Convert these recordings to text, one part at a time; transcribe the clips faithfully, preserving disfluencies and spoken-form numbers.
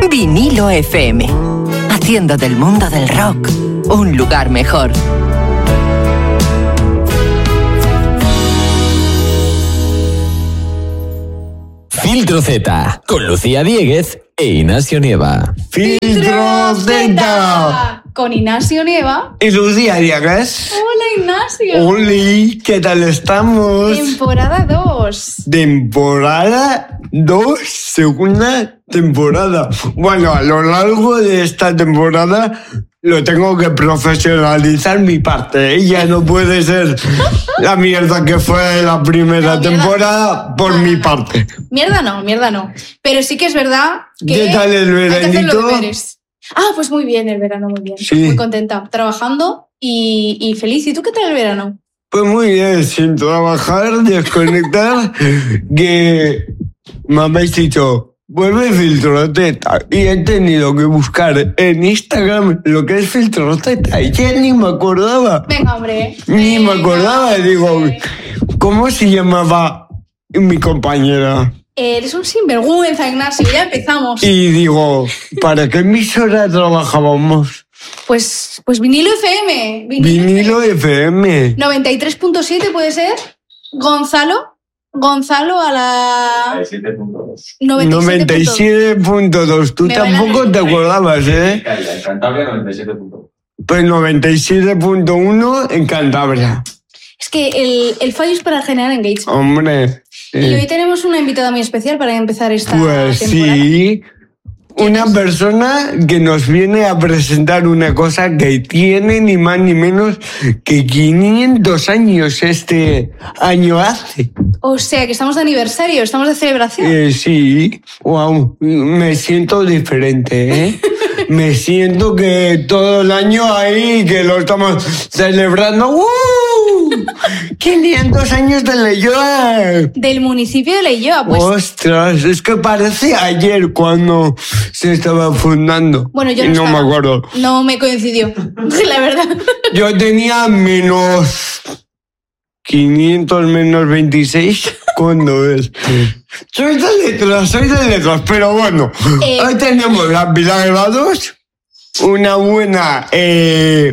Vinilo F M, haciendo del mundo del rock un lugar mejor. Filtro Z, con Lucía Dieguez e Ignacio Nieva. Filtro Z, con Ignacio Nieva y Lucía Dieguez. Hola, Ignacio. Hola, ¿qué tal estamos? Temporada dos. Temporada dos, segunda temporada. Bueno, a lo largo de esta temporada lo tengo que profesionalizar mi parte. ¿eh? Ya no puede ser la mierda que fue la primera no, temporada por no, mi parte. Mierda no, mierda no. Pero sí que es verdad que ¿qué tal el veranito? Ah, pues muy bien el verano, muy bien. Sí. Muy contenta, trabajando y, y feliz. ¿Y tú qué tal el verano? Pues muy bien, sin trabajar, desconectar, que me habéis dicho... Vuelve Filtro Z y he tenido que buscar en Instagram lo que es Filtro Z y ya ni me acordaba. Venga, hombre. Ni venga, me acordaba, hombre. Digo, ¿cómo se llamaba mi compañera? Eres un sinvergüenza, Ignacio, ya empezamos. Y digo, ¿para qué emisora trabajábamos? Pues, pues Vinilo F M. Vinilo, Vinilo F M. noventa y tres punto siete puede ser. Gonzalo. Gonzalo a la... noventa y siete punto dos. Tú tampoco te acordabas, ¿eh? En Cantabria noventa y siete punto uno. Pues noventa y siete punto uno en Cantabria. Es que el, el fallo es para generar engagement. Hombre. Eh. Y hoy tenemos una invitada muy especial para empezar esta pues temporada. Pues sí. Una persona que nos viene a presentar una cosa que tiene ni más ni menos que quinientos años este año hace. O sea, que estamos de aniversario, estamos de celebración. Eh, sí, wow, me siento diferente, ¿eh? Me siento que todo el año ahí, que lo estamos celebrando. ¡Uh! quinientos años de Leioa. Del municipio de Leioa, pues. Ostras, es que parece ayer cuando se estaba fundando. Bueno, yo no, no me acuerdo. No me coincidió, la verdad. Yo tenía menos quinientos menos veintiséis. ¿Cuándo es? Soy de letras, soy de letras, pero bueno. Eh... Hoy tenemos la Milagro dos, una buena eh,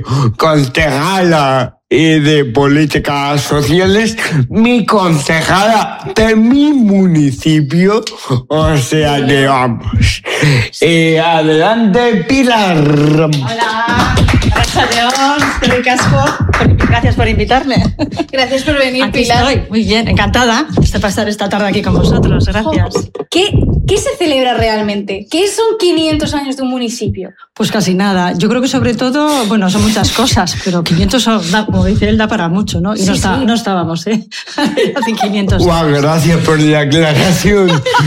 concejala de políticas sociales, mi concejala de mi municipio, o sea que vamos. Eh, adelante, Pilar. Hola, gracias a Dios, qué ricasco. Gracias por invitarme. Gracias por venir, aquí Pilar. Estoy, muy bien, encantada de pasar esta tarde aquí con vosotros, gracias. ¿Qué, ¿Qué se celebra realmente? ¿Qué son quinientos años de un municipio? Pues casi nada. Yo creo que sobre todo, bueno, son muchas cosas, pero quinientos, como dice él, da para mucho, ¿no? Y sí, no, está, sí. no estábamos, ¿eh? Hace quinientos. Guau, gracias por la aclaración.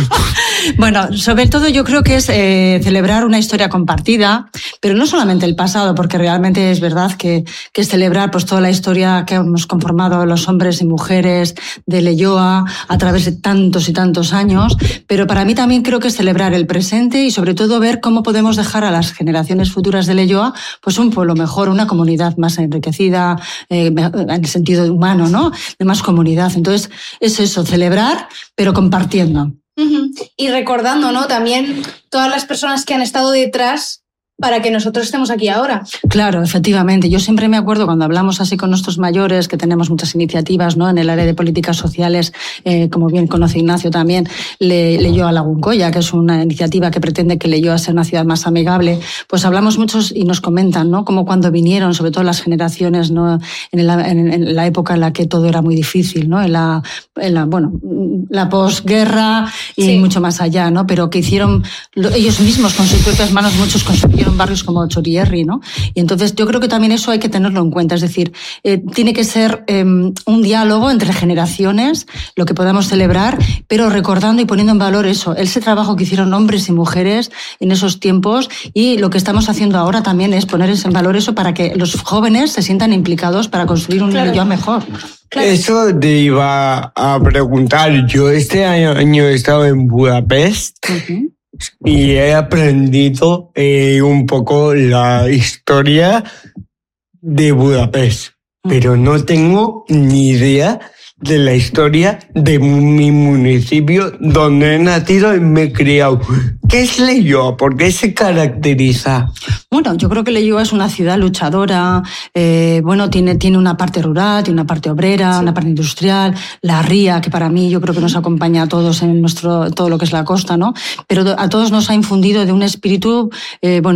Bueno, sobre todo yo creo que es eh, celebrar una historia compartida, pero no solamente el pasado, porque realmente es verdad que, que es celebrar pues toda la historia que hemos conformado los hombres y mujeres de Leioa a través de tantos y tantos años, pero para mí también creo que es celebrar el presente y sobre todo ver cómo podemos dejar a las generaciones futuras de Leioa pues un pueblo mejor, una comunidad más enriquecida, eh, en el sentido humano, ¿no? De más comunidad. Entonces es eso, celebrar, pero compartiendo. Uh-huh. Y recordando, ¿no? También todas las personas que han estado detrás para que nosotros estemos aquí ahora. Claro, efectivamente. Yo siempre me acuerdo cuando hablamos así con nuestros mayores, que tenemos muchas iniciativas, ¿no? En el área de políticas sociales, eh, como bien conoce Ignacio también, le, Leioa Lagunkoia, que es una iniciativa que pretende que Leioa sea una ciudad más amigable. Pues hablamos muchos y nos comentan, ¿no? Como cuando vinieron, sobre todo las generaciones, ¿no? En la, en, en la época en la que todo era muy difícil, ¿no? En la, en la bueno, la posguerra y sí. mucho más allá, ¿no? Pero que hicieron ellos mismos con sus propias manos, muchos construyeron barrios como Chorierri, ¿no? Y entonces yo creo que también eso hay que tenerlo en cuenta, es decir, eh, tiene que ser eh, un diálogo entre generaciones, lo que podamos celebrar, pero recordando y poniendo en valor eso, ese trabajo que hicieron hombres y mujeres en esos tiempos, y lo que estamos haciendo ahora también es poner en valor eso para que los jóvenes se sientan implicados para construir un claro. Leioa mejor. Claro. Eso te iba a preguntar. Yo este año, año he estado en Budapest. Uh-huh. Y he aprendido eh, un poco la historia de Budapest, pero no tengo ni idea de la historia de mi municipio donde he nacido y me he criado. ¿Qué es Leioa? ¿Por qué se caracteriza? Bueno, yo creo que Leioa es una ciudad luchadora, eh, bueno, tiene, tiene una parte rural, tiene una parte obrera, sí. una parte industrial, la ría, que para mí yo creo que nos acompaña a todos en nuestro, todo lo que es la costa, ¿no? Pero a todos nos ha infundido de un espíritu, eh, bueno,